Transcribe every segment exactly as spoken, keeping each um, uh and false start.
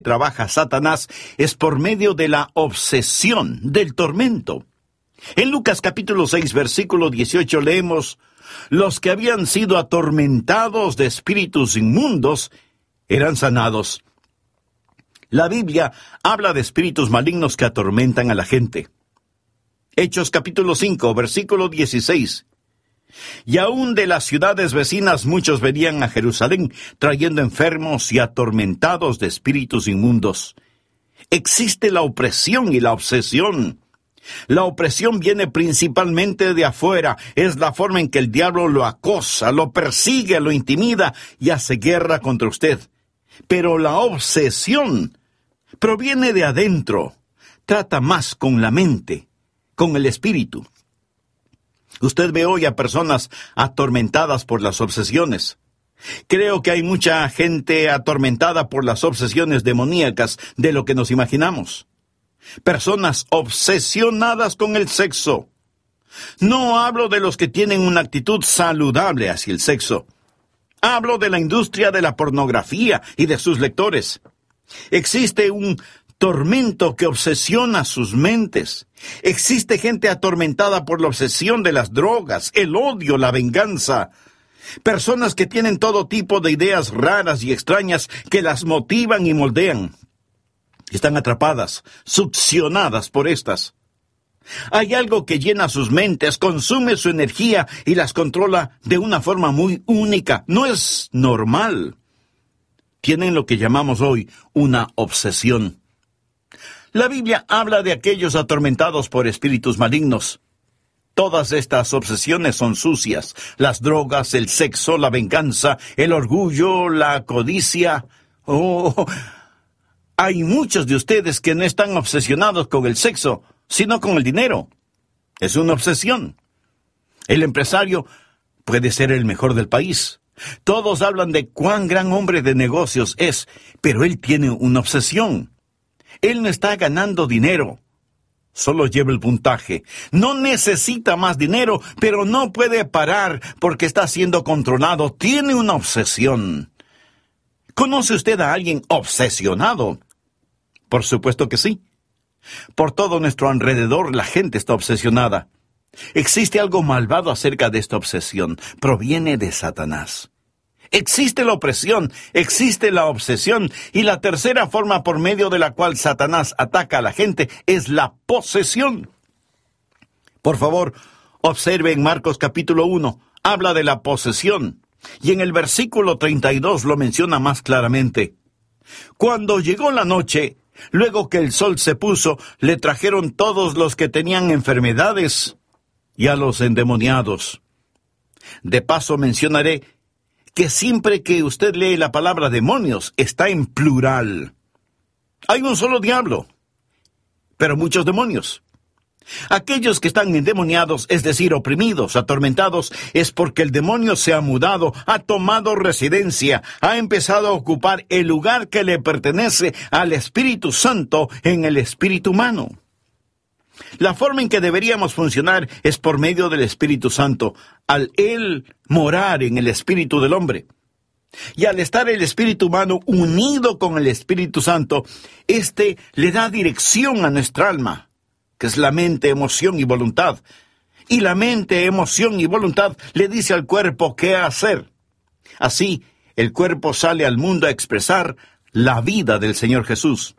trabaja Satanás es por medio de la obsesión, del tormento. En Lucas capítulo seis, versículo dieciocho leemos: los que habían sido atormentados de espíritus inmundos eran sanados. La Biblia habla de espíritus malignos que atormentan a la gente. Hechos capítulo cinco, versículo dieciséis. Y aún de las ciudades vecinas muchos venían a Jerusalén, trayendo enfermos y atormentados de espíritus inmundos. Existe la opresión y la obsesión. La opresión viene principalmente de afuera. Es la forma en que el diablo lo acosa, lo persigue, lo intimida y hace guerra contra usted. Pero la obsesión proviene de adentro. Trata más con la mente, con el espíritu. Usted ve hoy a personas atormentadas por las obsesiones. Creo que hay mucha gente atormentada por las obsesiones demoníacas de lo que nos imaginamos. Personas obsesionadas con el sexo. No hablo de los que tienen una actitud saludable hacia el sexo. Hablo de la industria de la pornografía y de sus lectores. Existe un tormento que obsesiona sus mentes. Existe gente atormentada por la obsesión de las drogas, el odio, la venganza. Personas que tienen todo tipo de ideas raras y extrañas que las motivan y moldean. Están atrapadas, succionadas por estas. Hay algo que llena sus mentes, consume su energía y las controla de una forma muy única. No es normal. Tienen lo que llamamos hoy una obsesión. La Biblia habla de aquellos atormentados por espíritus malignos. Todas estas obsesiones son sucias. Las drogas, el sexo, la venganza, el orgullo, la codicia. Oh, hay muchos de ustedes que no están obsesionados con el sexo, sino con el dinero. Es una obsesión. El empresario puede ser el mejor del país. Todos hablan de cuán gran hombre de negocios es, pero él tiene una obsesión. Él no está ganando dinero, solo lleva el puntaje. No necesita más dinero, pero no puede parar porque está siendo controlado. Tiene una obsesión. ¿Conoce usted a alguien obsesionado? Por supuesto que sí. Por todo nuestro alrededor la gente está obsesionada. Existe algo malvado acerca de esta obsesión. Proviene de Satanás. Existe la opresión, existe la obsesión, y la tercera forma por medio de la cual Satanás ataca a la gente es la posesión. Por favor, observe en Marcos capítulo uno, habla de la posesión, y en el versículo treinta y dos lo menciona más claramente. Cuando llegó la noche, luego que el sol se puso, le trajeron todos los que tenían enfermedades y a los endemoniados. De paso mencionaré que siempre que usted lee la palabra demonios, está en plural. Hay un solo diablo, pero muchos demonios. Aquellos que están endemoniados, es decir, oprimidos, atormentados, es porque el demonio se ha mudado, ha tomado residencia, ha empezado a ocupar el lugar que le pertenece al Espíritu Santo en el espíritu humano. La forma en que deberíamos funcionar es por medio del Espíritu Santo, al Él morar en el espíritu del hombre. Y al estar el espíritu humano unido con el Espíritu Santo, éste le da dirección a nuestra alma, que es la mente, emoción y voluntad. Y la mente, emoción y voluntad le dice al cuerpo qué hacer. Así, el cuerpo sale al mundo a expresar la vida del Señor Jesús.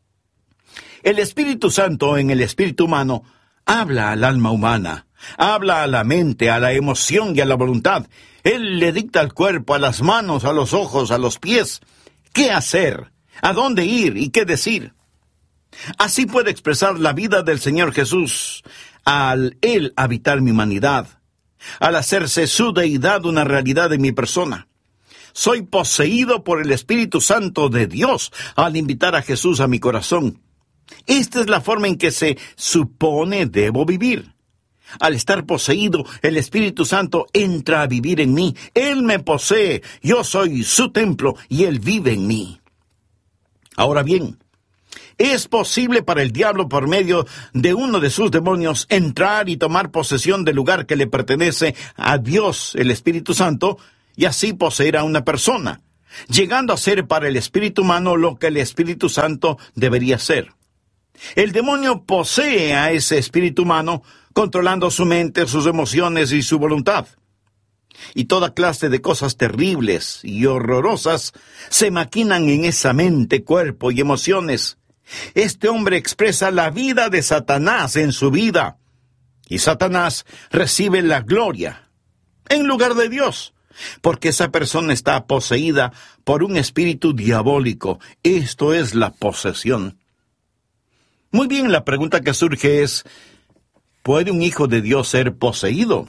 El Espíritu Santo en el espíritu humano habla al alma humana, habla a la mente, a la emoción y a la voluntad. Él le dicta al cuerpo, a las manos, a los ojos, a los pies, qué hacer, a dónde ir y qué decir. Así puede expresar la vida del Señor Jesús al Él habitar mi humanidad, al hacerse su deidad una realidad en mi persona. Soy poseído por el Espíritu Santo de Dios al invitar a Jesús a mi corazón. Esta es la forma en que se supone debo vivir. Al estar poseído, el Espíritu Santo entra a vivir en mí. Él me posee, yo soy su templo y Él vive en mí. Ahora bien, ¿es posible para el diablo, por medio de uno de sus demonios, entrar y tomar posesión del lugar que le pertenece a Dios, el Espíritu Santo, y así poseer a una persona? llegando a ser para el espíritu humano lo que el Espíritu Santo debería ser. El demonio posee a ese espíritu humano, controlando su mente, sus emociones y su voluntad. Y toda clase de cosas terribles y horrorosas se maquinan en esa mente, cuerpo y emociones. Este hombre expresa la vida de Satanás en su vida, y Satanás recibe la gloria en lugar de Dios, porque esa persona está poseída por un espíritu diabólico. Esto es la posesión. Muy bien, la pregunta que surge es, ¿puede un hijo de Dios ser poseído?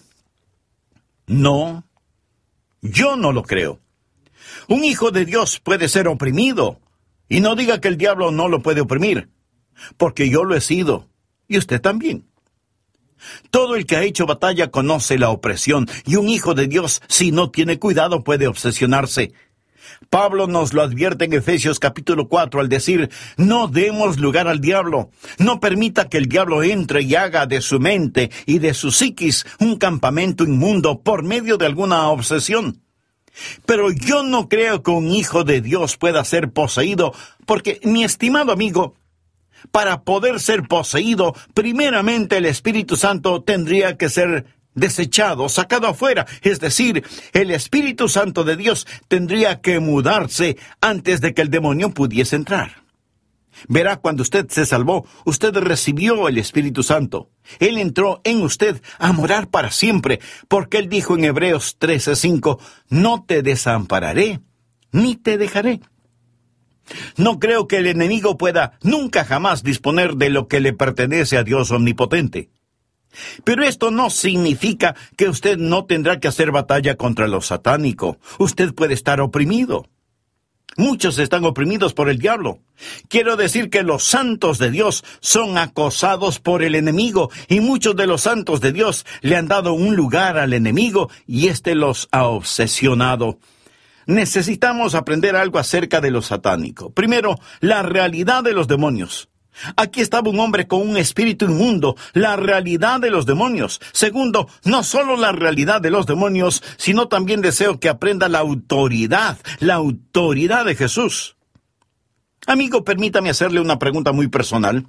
No, yo no lo creo. Un hijo de Dios puede ser oprimido, y no diga que el diablo no lo puede oprimir, porque yo lo he sido, y usted también. Todo el que ha hecho batalla conoce la opresión, y un hijo de Dios, si no tiene cuidado, puede obsesionarse. Pablo nos lo advierte en Efesios capítulo cuatro al decir, no demos lugar al diablo, no permita que el diablo entre y haga de su mente y de su psiquis un campamento inmundo por medio de alguna obsesión. Pero yo no creo que un hijo de Dios pueda ser poseído, porque, mi estimado amigo, para poder ser poseído, primeramente el Espíritu Santo tendría que ser desechado, sacado afuera, es decir, el Espíritu Santo de Dios tendría que mudarse antes de que el demonio pudiese entrar. Verá, cuando usted se salvó, usted recibió el Espíritu Santo. Él entró en usted a morar para siempre, porque Él dijo en Hebreos trece cinco, no te desampararé, ni te dejaré. No creo que el enemigo pueda nunca jamás disponer de lo que le pertenece a Dios omnipotente. Pero esto no significa que usted no tendrá que hacer batalla contra lo satánico. Usted puede estar oprimido. Muchos están oprimidos por el diablo. Quiero decir que los santos de Dios son acosados por el enemigo, y muchos de los santos de Dios le han dado un lugar al enemigo y éste los ha obsesionado. Necesitamos aprender algo acerca de lo satánico. Primero, la realidad de los demonios. Aquí estaba un hombre con un espíritu inmundo, la realidad de los demonios. Segundo, no solo la realidad de los demonios, sino también deseo que aprenda la autoridad, la autoridad de Jesús. Amigo, permítame hacerle una pregunta muy personal.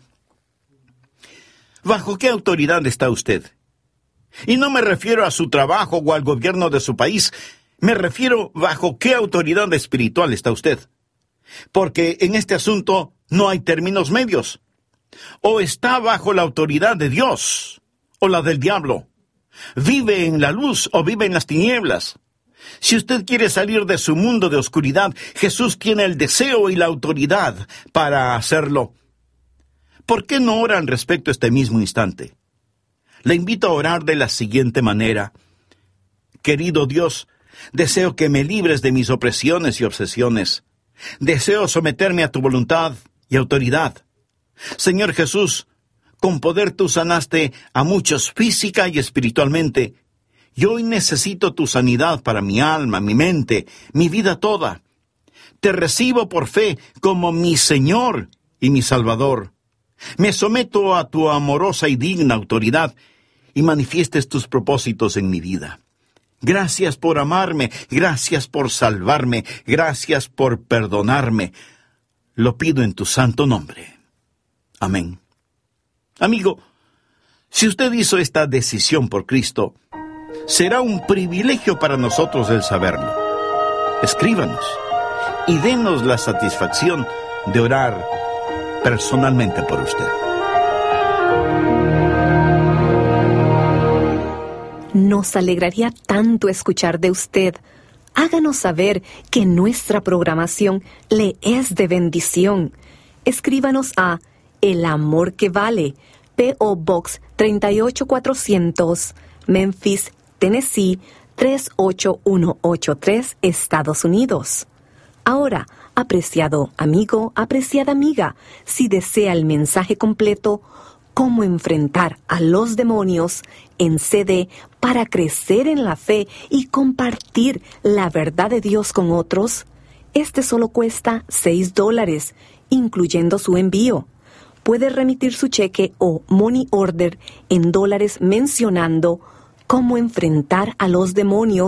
¿Bajo qué autoridad está usted? Y no me refiero a su trabajo o al gobierno de su país, me refiero bajo qué autoridad espiritual está usted. Porque en este asunto no hay términos medios. O está bajo la autoridad de Dios, o la del diablo. Vive en la luz o vive en las tinieblas. Si usted quiere salir de su mundo de oscuridad, Jesús tiene el deseo y la autoridad para hacerlo. ¿Por qué no ora al respecto este mismo instante? Le invito a orar de la siguiente manera. Querido Dios, deseo que me libres de mis opresiones y obsesiones. Deseo someterme a tu voluntad y autoridad. Señor Jesús, con poder tú sanaste a muchos física y espiritualmente. Y hoy necesito tu sanidad para mi alma, mi mente, mi vida toda. Te recibo por fe como mi Señor y mi Salvador. Me someto a tu amorosa y digna autoridad y manifiestes tus propósitos en mi vida. Gracias por amarme, gracias por salvarme, gracias por perdonarme. Lo pido en tu santo nombre. Amén. Amigo, si usted hizo esta decisión por Cristo, será un privilegio para nosotros el saberlo. Escríbanos y denos la satisfacción de orar personalmente por usted. Nos alegraría tanto escuchar de usted. Háganos saber que nuestra programación le es de bendición. Escríbanos a El Amor que Vale, P O Box treinta y ocho cuatrocientos, Memphis, Tennessee tres ocho uno ocho tres, Estados Unidos. Ahora, apreciado amigo, apreciada amiga, si desea el mensaje completo, cómo enfrentar a los demonios en C D para crecer en la fe y compartir la verdad de Dios con otros, este solo cuesta seis dólares, incluyendo su envío. Puede remitir su cheque o money order en dólares mencionando cómo enfrentar a los demonios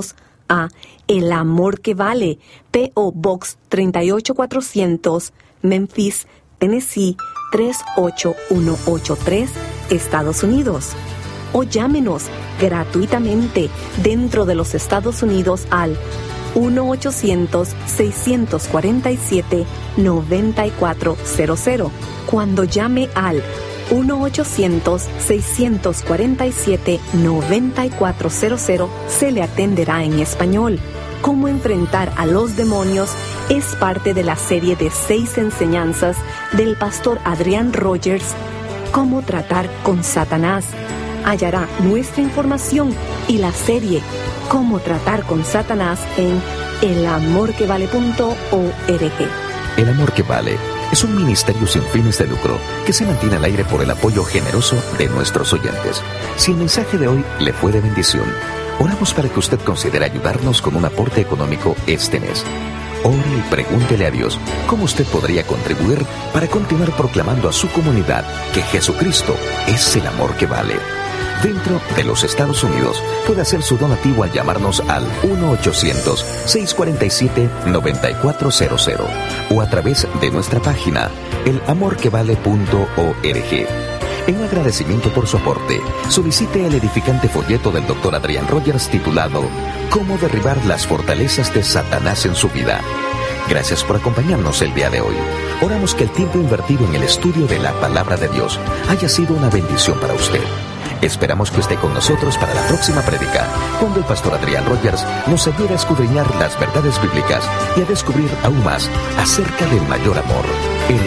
a El Amor que Vale, P O Box treinta y ocho cuatrocientos, Memphis, Tennessee tres ocho uno ocho tres, Estados Unidos. O llámenos gratuitamente dentro de los Estados Unidos al uno ochocientos, seiscientos cuarenta y siete, noventa y cuatro cero cero. Cuando llame al uno ochocientos, seiscientos cuarenta y siete, noventa y cuatro cero cero, se le atenderá en español. Cómo enfrentar a los demonios es parte de la serie de seis enseñanzas del pastor Adrián Rogers, Cómo tratar con Satanás. Hallará nuestra información y la serie Cómo tratar con Satanás en el amor que vale punto org. El Amor que Vale es un ministerio sin fines de lucro que se mantiene al aire por el apoyo generoso de nuestros oyentes. Si el mensaje de hoy le fue de bendición, oramos para que usted considere ayudarnos con un aporte económico este mes. Ore y pregúntele a Dios cómo usted podría contribuir para continuar proclamando a su comunidad que Jesucristo es el amor que vale. Dentro de los Estados Unidos, puede hacer su donativo al llamarnos al uno ochocientos, seiscientos cuarenta y siete, noventa y cuatro cero cero o a través de nuestra página el amor que vale punto org. En agradecimiento por su aporte, solicite el edificante folleto del doctor Adrián Rogers titulado Cómo derribar las fortalezas de Satanás en su vida. Gracias por acompañarnos el día de hoy. Oramos que el tiempo invertido en el estudio de la Palabra de Dios haya sido una bendición para usted. Esperamos que esté con nosotros para la próxima prédica, cuando el pastor Adrián Rogers nos ayude a escudriñar las verdades bíblicas y a descubrir aún más acerca del mayor amor, el